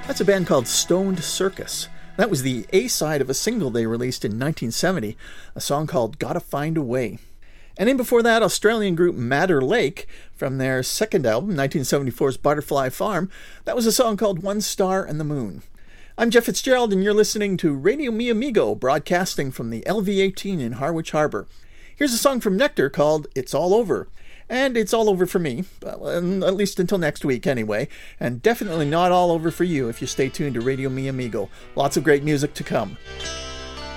That's a band called Stoned Circus. That was the A-side of a single they released in 1970, a song called Gotta Find a Way. And in before that, Australian group Madder Lake, from their second album, 1974's Butterfly Farm, that was a song called One Star and the Moon. I'm Jeff Fitzgerald, and you're listening to Radio Mi Amigo, broadcasting from the LV-18 in Harwich Harbour. Here's a song from Nectar called It's All Over. And it's all over for me, at least until next week anyway, and definitely not all over for you if you stay tuned to Radio Mi Amigo. Lots of great music to come.